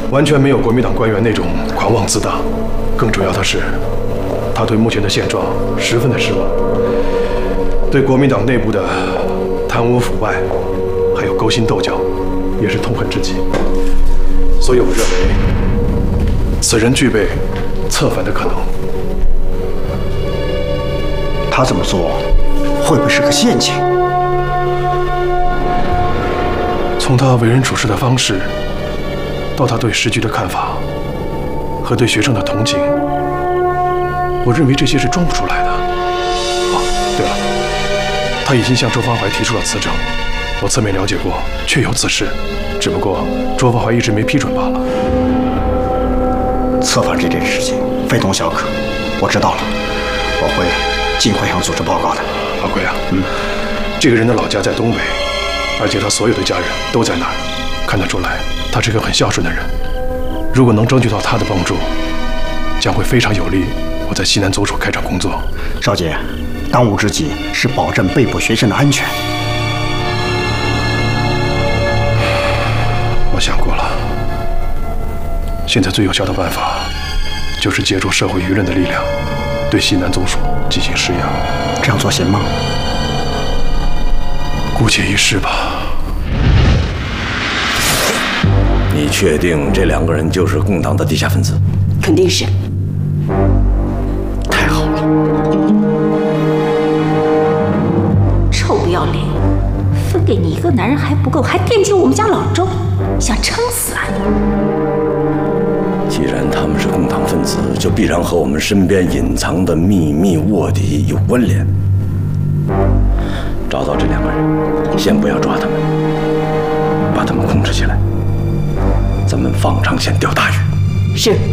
完全没有国民党官员那种狂妄自大。更主要的是，他对目前的现状十分的失望，对国民党内部的贪污腐败，还有勾心斗角，也是痛恨至极。所以我认为，此人具备策反的可能。 他这么做，会不会是个陷阱？ 从他为人处事的方式，到他对时局的看法，和对学生的同情，我认为这些是装不出来的。哦，对了，他已经向周方怀提出了辞呈，我侧面了解过，确有此事，只不过周方怀一直没批准罢了。 策反这件事情非同小可，我知道了，我会尽快向组织报告的。 阿贵啊，这个人的老家在东北，而且他所有的家人都在那儿，看得出来他是个很孝顺的人。如果能争取到他的帮助，将会非常有利我在西南总署开展工作。 少杰，当务之急是保证被捕学生的安全。 我想过了，现在最有效的办法就是借助社会舆论的力量，对西南总署进行施压。 这样做行吗？ 姑且一试吧。 你确定这2个人就是共党的地下分子？ 肯定是。 太好了！ 臭不要脸！分给你一个男人还不够，还惦记我们家老周，想撑死啊你！ 既然他们是共党分子，就必然和我们身边隐藏的秘密卧底有关联。找到这2个人，先不要抓他们，把他们控制起来。咱们放长线钓大鱼。 是。